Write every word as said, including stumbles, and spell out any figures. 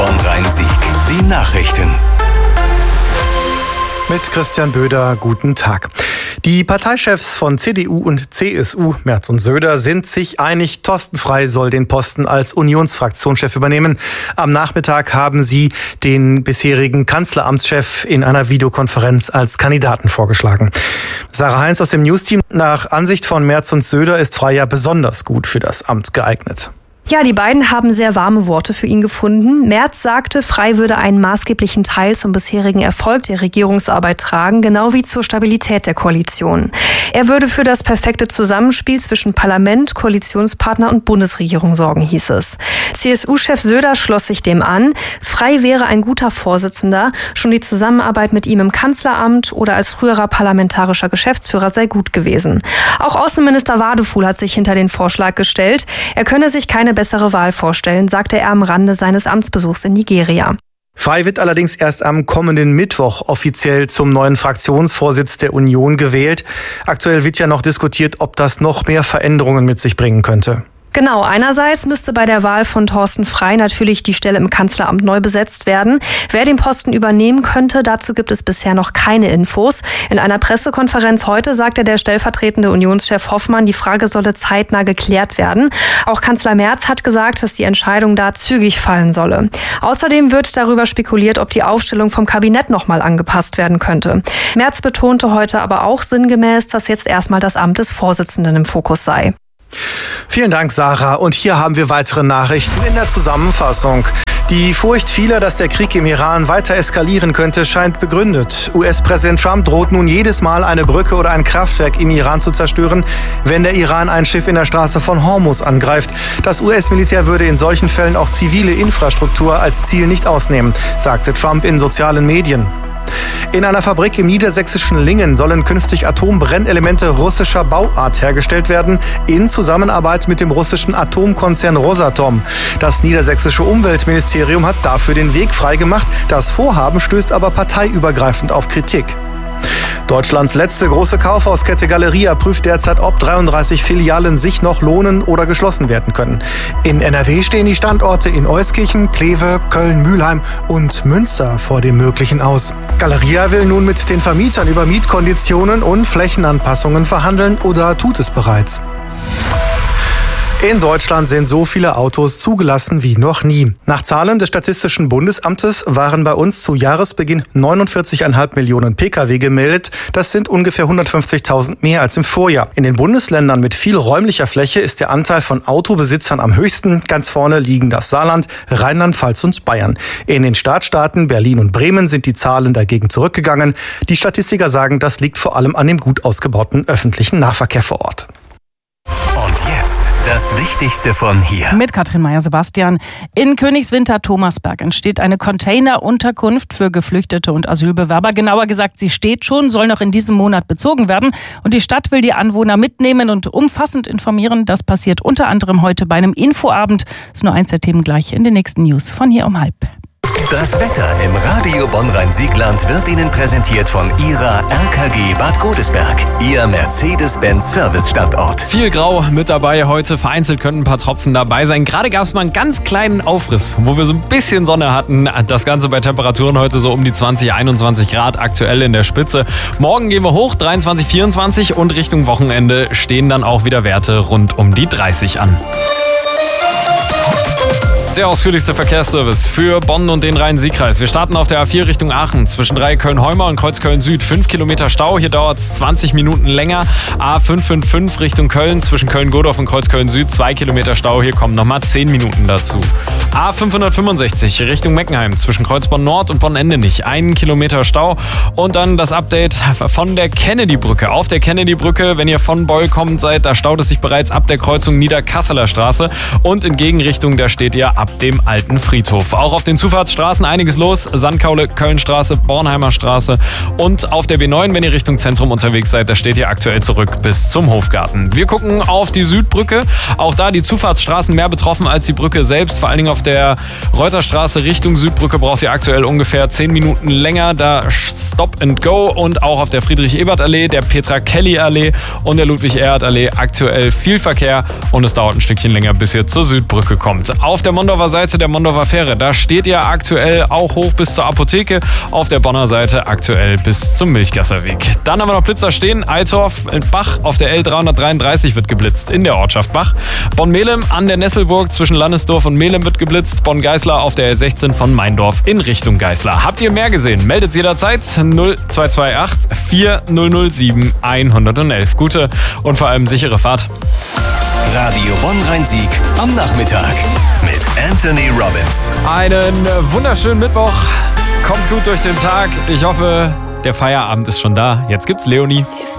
Bonn-Rhein-Sieg. Die Nachrichten. Mit Christian Böder, guten Tag. Die Parteichefs von C D U und C S U, Merz und Söder, sind sich einig, Thorsten Frey soll den Posten als Unionsfraktionschef übernehmen. Am Nachmittag haben sie den bisherigen Kanzleramtschef in einer Videokonferenz als Kandidaten vorgeschlagen. Sarah Heinz aus dem Newsteam. Nach Ansicht von Merz und Söder ist Frey ja besonders gut für das Amt geeignet. Ja, die beiden haben sehr warme Worte für ihn gefunden. Merz sagte, Frey würde einen maßgeblichen Teil zum bisherigen Erfolg der Regierungsarbeit tragen, genau wie zur Stabilität der Koalition. Er würde für das perfekte Zusammenspiel zwischen Parlament, Koalitionspartner und Bundesregierung sorgen, hieß es. C S U-Chef Söder schloss sich dem an. Frey wäre ein guter Vorsitzender. Schon die Zusammenarbeit mit ihm im Kanzleramt oder als früherer parlamentarischer Geschäftsführer sei gut gewesen. Auch Außenminister Wadefuhl hat sich hinter den Vorschlag gestellt. Er könne sich keine bessere Wahl vorstellen, sagte er am Rande seines Amtsbesuchs in Nigeria. Frey wird allerdings erst am kommenden Mittwoch offiziell zum neuen Fraktionsvorsitz der Union gewählt. Aktuell wird ja noch diskutiert, ob das noch mehr Veränderungen mit sich bringen könnte. Genau, einerseits müsste bei der Wahl von Thorsten Frey natürlich die Stelle im Kanzleramt neu besetzt werden. Wer den Posten übernehmen könnte, dazu gibt es bisher noch keine Infos. In einer Pressekonferenz heute sagte der stellvertretende Unionschef Hoffmann, die Frage solle zeitnah geklärt werden. Auch Kanzler Merz hat gesagt, dass die Entscheidung da zügig fallen solle. Außerdem wird darüber spekuliert, ob die Aufstellung vom Kabinett nochmal angepasst werden könnte. Merz betonte heute aber auch sinngemäß, dass jetzt erstmal das Amt des Vorsitzenden im Fokus sei. Vielen Dank, Sarah. Und hier haben wir weitere Nachrichten in der Zusammenfassung. Die Furcht vieler, dass der Krieg im Iran weiter eskalieren könnte, scheint begründet. U S-Präsident Trump droht nun jedes Mal, eine Brücke oder ein Kraftwerk im Iran zu zerstören, wenn der Iran ein Schiff in der Straße von Hormuz angreift. Das U S-Militär würde in solchen Fällen auch zivile Infrastruktur als Ziel nicht ausnehmen, sagte Trump in sozialen Medien. In einer Fabrik im niedersächsischen Lingen sollen künftig Atombrennelemente russischer Bauart hergestellt werden, in Zusammenarbeit mit dem russischen Atomkonzern Rosatom. Das niedersächsische Umweltministerium hat dafür den Weg freigemacht. Das Vorhaben stößt aber parteiübergreifend auf Kritik. Deutschlands letzte große Kaufhauskette Galeria prüft derzeit, ob dreiunddreißig Filialen sich noch lohnen oder geschlossen werden können. In N R W stehen die Standorte in Euskirchen, Kleve, Köln, Mülheim und Münster vor dem Möglichen aus. Galeria will nun mit den Vermietern über Mietkonditionen und Flächenanpassungen verhandeln oder tut es bereits. In Deutschland sind so viele Autos zugelassen wie noch nie. Nach Zahlen des Statistischen Bundesamtes waren bei uns zu Jahresbeginn neunundvierzig Komma fünf Millionen Pkw gemeldet. Das sind ungefähr hundertfünfzigtausend mehr als im Vorjahr. In den Bundesländern mit viel räumlicher Fläche ist der Anteil von Autobesitzern am höchsten. Ganz vorne liegen das Saarland, Rheinland-Pfalz und Bayern. In den Startstaaten Berlin und Bremen sind die Zahlen dagegen zurückgegangen. Die Statistiker sagen, das liegt vor allem an dem gut ausgebauten öffentlichen Nahverkehr vor Ort. Und jetzt das Wichtigste von hier. Mit Katrin Meyer-Sebastian. In Königswinter-Thomasberg entsteht eine Container-Unterkunft für Geflüchtete und Asylbewerber. Genauer gesagt, sie steht schon, soll noch in diesem Monat bezogen werden. Und die Stadt will die Anwohner mitnehmen und umfassend informieren. Das passiert unter anderem heute bei einem Infoabend. Das ist nur eins der Themen gleich in den nächsten News von hier um halb. Das Wetter im Radio Bonn-Rhein-Siegland wird Ihnen präsentiert von Ihrer R K G Bad Godesberg, Ihr Mercedes-Benz-Service-Standort. Viel Grau mit dabei heute, vereinzelt könnten ein paar Tropfen dabei sein. Gerade gab es mal einen ganz kleinen Aufriss, wo wir so ein bisschen Sonne hatten. Das Ganze bei Temperaturen heute so um die zwanzig, einundzwanzig Grad, aktuell in der Spitze. Morgen gehen wir hoch, dreiundzwanzig, vierundzwanzig und Richtung Wochenende stehen dann auch wieder Werte rund um die dreißig an. Der ausführlichste Verkehrsservice für Bonn und den Rhein-Sieg-Kreis. Wir starten auf der A vier Richtung Aachen. Zwischen Dreiecköln-Heumer und Kreuzköln-Süd. fünf Kilometer Stau. Hier dauert es zwanzig Minuten länger. A fünf fünf fünf Richtung Köln. Zwischen Köln-Godorf und Kreuzköln-Süd. zwei Kilometer Stau. Hier kommen nochmal zehn Minuten dazu. A fünfhundertfünfundsechzig Richtung Meckenheim. Zwischen Kreuzborn-Nord und Bonn-Endenich. Einen Kilometer Stau. Und dann das Update von der Kennedy-Brücke. Auf der Kennedy-Brücke, wenn ihr von Beul kommt seid, da staut es sich bereits ab der Kreuzung Niederkasseler Straße. Und in Gegenrichtung, da steht ihr ab dem alten Friedhof. Auch auf den Zufahrtsstraßen einiges los. Sandkaule, Kölnstraße, Bornheimer Straße und auf der B neun, wenn ihr Richtung Zentrum unterwegs seid, da steht ihr aktuell zurück bis zum Hofgarten. Wir gucken auf die Südbrücke. Auch da die Zufahrtsstraßen mehr betroffen als die Brücke selbst. Vor allen Dingen auf der Reuterstraße Richtung Südbrücke braucht ihr aktuell ungefähr zehn Minuten länger. Da Stop and Go und auch auf der Friedrich-Ebert-Allee, der Petra-Kelly-Allee und der Ludwig-Erhard-Allee aktuell viel Verkehr und es dauert ein Stückchen länger, bis ihr zur Südbrücke kommt. Auf der Mondauer Mondorfer Seite der Mondorfer Fähre. Da steht ihr aktuell auch hoch bis zur Apotheke. Auf der Bonner Seite aktuell bis zum Milchgasserweg. Dann haben wir noch Blitzer stehen. Eitorf in Bach auf der L dreihundertdreiunddreißig wird geblitzt in der Ortschaft Bach. Bonn-Melem an der Nesselburg zwischen Landesdorf und Melem wird geblitzt. Bonn-Geißler auf der L sechzehn von Meindorf in Richtung Geißler. Habt ihr mehr gesehen? Meldet jederzeit null zwei zwei acht vier null null sieben eins eins eins. Gute und vor allem sichere Fahrt. Radio Bonn-Rhein-Sieg am Nachmittag mit Anthony Robbins. Einen wunderschönen Mittwoch. Kommt gut durch den Tag. Ich hoffe, der Feierabend ist schon da. Jetzt gibt's Leonie.